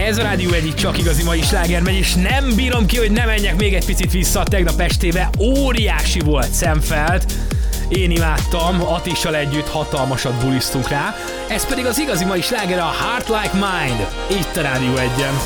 Ez a Rádió egyik csak igazi mai sláger megy, és nem bírom ki, hogy ne menjek még egy picit vissza a tegnap estébe. Óriási volt Szemfeld. Én imádtam, Attissal együtt hatalmasat bulisztunk rá. Ez pedig az igazi mai sláger, a Heart Like Mine. Itt a Rádió 1-en.